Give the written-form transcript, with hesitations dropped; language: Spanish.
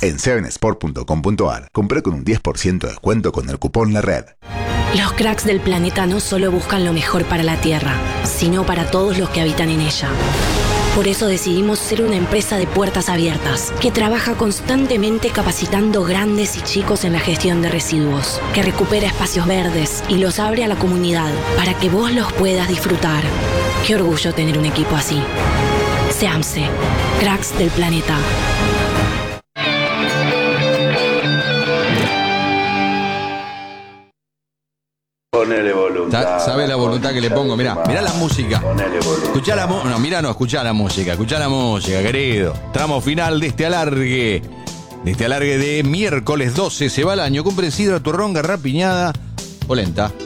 en 7sport.com.ar. Compré con un 10% de descuento con el cupón La Red. Los cracks del planeta no solo buscan lo mejor para la Tierra, sino para todos los que habitan en ella. Por eso decidimos ser una empresa de puertas abiertas, que trabaja constantemente capacitando grandes y chicos en la gestión de residuos, que recupera espacios verdes y los abre a la comunidad para que vos los puedas disfrutar. Qué orgullo tener un equipo así. SEAMSE, cracks del planeta. Ponele voluntad. ¿Sabe la voluntad que le pongo? Mirá la música. Ponele voluntad. Escuchá la música. No, mirá, no, escuchá la música, querido. Tramo final de este alargue. De miércoles 12 se va el año. Comprensido, turrón, garrapiñada, polenta.